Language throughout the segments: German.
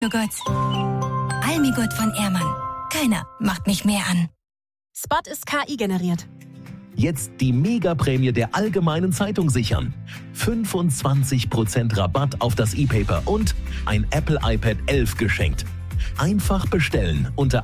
Joghurt. Almigut von Ehrmann. Keiner macht mich mehr an. Spot ist KI generiert. Jetzt die Mega-Prämie der Allgemeinen Zeitung sichern. 25% Rabatt auf das E-Paper und ein Apple iPad 11 geschenkt. Einfach bestellen unter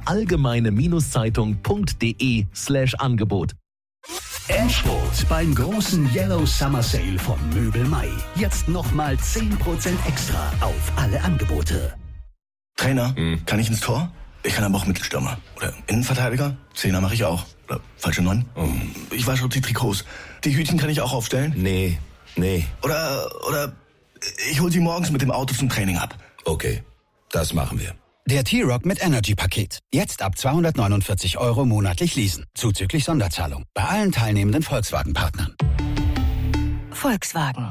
allgemeine-zeitung.de/Angebot. Endspurt beim großen Yellow Summer Sale von Möbel Mai. Jetzt nochmal 10% extra auf alle Angebote. Trainer, kann ich ins Tor? Ich kann aber auch Mittelstürmer. Oder Innenverteidiger? Zehner mache ich auch. Oder falsche 9? Ich wasche die Trikots. Die Hütchen kann ich auch aufstellen? Nee. Oder ich hol sie morgens mit dem Auto zum Training ab. Okay, das machen wir. Der T-Rock mit Energy-Paket. Jetzt ab 249 € monatlich leasen. Zuzüglich Sonderzahlung. Bei allen teilnehmenden Volkswagen-Partnern. Volkswagen.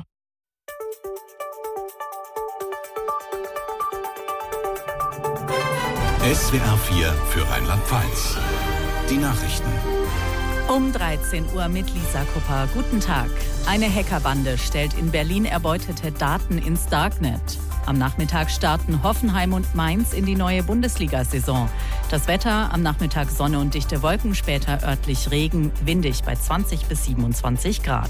SWR 4 für Rheinland-Pfalz. Die Nachrichten. Um 13 Uhr mit Lisa Kupper. Guten Tag. Eine Hackerbande stellt in Berlin erbeutete Daten ins Darknet. Am Nachmittag starten Hoffenheim und Mainz in die neue Bundesliga-Saison. Das Wetter, am Nachmittag Sonne und dichte Wolken, später örtlich Regen, windig bei 20 bis 27 Grad.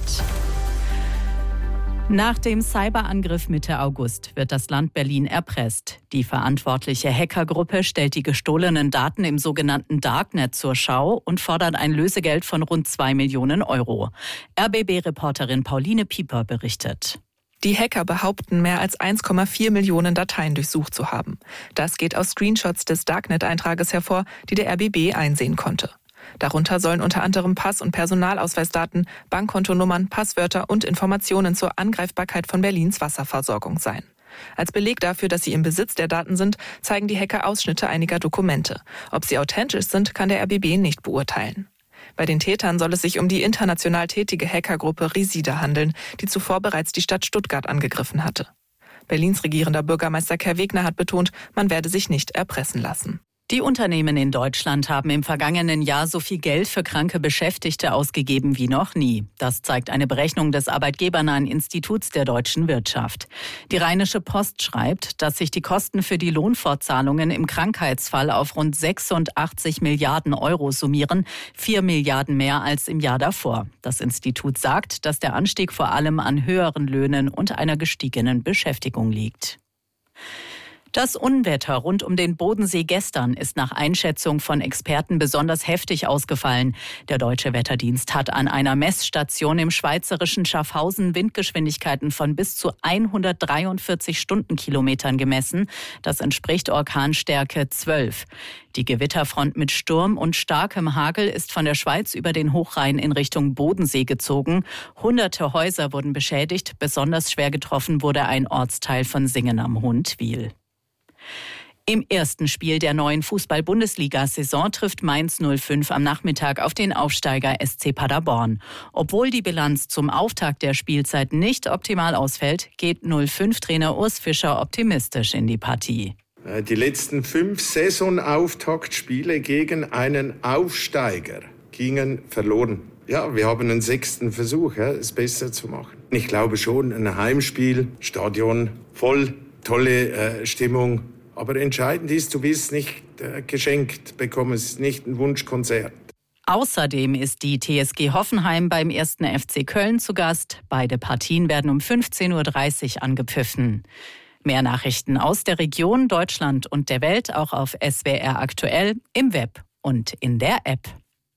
Nach dem Cyberangriff Mitte August wird das Land Berlin erpresst. Die verantwortliche Hackergruppe stellt die gestohlenen Daten im sogenannten Darknet zur Schau und fordert ein Lösegeld von rund 2 Millionen €. RBB-Reporterin Pauline Pieper berichtet. Die Hacker behaupten, mehr als 1,4 Millionen Dateien durchsucht zu haben. Das geht aus Screenshots des Darknet-Eintrages hervor, die der RBB einsehen konnte. Darunter sollen unter anderem Pass- und Personalausweisdaten, Bankkontonummern, Passwörter und Informationen zur Angreifbarkeit von Berlins Wasserversorgung sein. Als Beleg dafür, dass sie im Besitz der Daten sind, zeigen die Hacker Ausschnitte einiger Dokumente. Ob sie authentisch sind, kann der RBB nicht beurteilen. Bei den Tätern soll es sich um die international tätige Hackergruppe Resida handeln, die zuvor bereits die Stadt Stuttgart angegriffen hatte. Berlins regierender Bürgermeister Kai Wegner hat betont, man werde sich nicht erpressen lassen. Die Unternehmen in Deutschland haben im vergangenen Jahr so viel Geld für kranke Beschäftigte ausgegeben wie noch nie. Das zeigt eine Berechnung des Arbeitgebernahen Instituts der deutschen Wirtschaft. Die Rheinische Post schreibt, dass sich die Kosten für die Lohnfortzahlungen im Krankheitsfall auf rund 86 Milliarden € summieren, 4 Milliarden mehr als im Jahr davor. Das Institut sagt, dass der Anstieg vor allem an höheren Löhnen und einer gestiegenen Beschäftigung liegt. Das Unwetter rund um den Bodensee gestern ist nach Einschätzung von Experten besonders heftig ausgefallen. Der Deutsche Wetterdienst hat an einer Messstation im schweizerischen Schaffhausen Windgeschwindigkeiten von bis zu 143 Stundenkilometern gemessen. Das entspricht Orkanstärke 12. Die Gewitterfront mit Sturm und starkem Hagel ist von der Schweiz über den Hochrhein in Richtung Bodensee gezogen. Hunderte Häuser wurden beschädigt. Besonders schwer getroffen wurde ein Ortsteil von Singen am Hundwil. Im ersten Spiel der neuen Fußball-Bundesliga-Saison trifft Mainz 05 am Nachmittag auf den Aufsteiger SC Paderborn. Obwohl die Bilanz zum Auftakt der Spielzeit nicht optimal ausfällt, geht 05-Trainer Urs Fischer optimistisch in die Partie. Die letzten 5 Saisonauftaktspiele gegen einen Aufsteiger gingen verloren. Ja, wir haben einen 6. Versuch, es besser zu machen. Ich glaube schon, ein Heimspiel, Stadion voll, tolle Stimmung. Aber entscheidend ist, du wirst nicht geschenkt bekommen, es ist nicht ein Wunschkonzert. Außerdem ist die TSG Hoffenheim beim 1. FC Köln zu Gast. Beide Partien werden um 15:30 Uhr angepfiffen. Mehr Nachrichten aus der Region, Deutschland und der Welt auch auf SWR aktuell, im Web und in der App.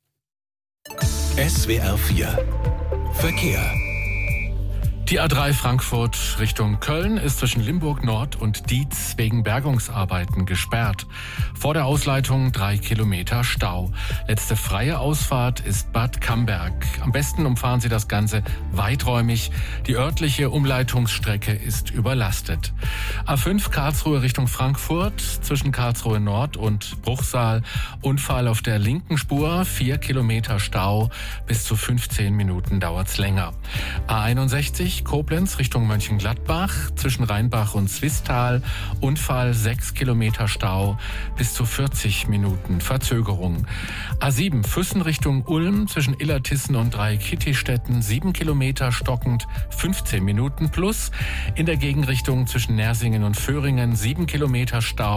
SWR 4 Verkehr. Die A3 Frankfurt Richtung Köln ist zwischen Limburg Nord und Dietz wegen Bergungsarbeiten gesperrt. Vor der Ausleitung 3 Kilometer Stau. Letzte freie Ausfahrt ist Bad Camberg. Am besten umfahren Sie das Ganze weiträumig. Die örtliche Umleitungsstrecke ist überlastet. A5 Karlsruhe Richtung Frankfurt zwischen Karlsruhe Nord und Bruchsal. Unfall auf der linken Spur, 4 Kilometer Stau. Bis zu 15 Minuten dauert's länger. A61 A20 Koblenz Richtung Mönchengladbach zwischen Rheinbach und Zwistal. Unfall, 6 Kilometer Stau, bis zu 40 Minuten Verzögerung. A7 Füssen Richtung Ulm zwischen Illertissen und Dreikitti-Städten, 7 Kilometer stockend, 15 Minuten plus. In der Gegenrichtung zwischen Nersingen und Föhringen 7 Kilometer Stau.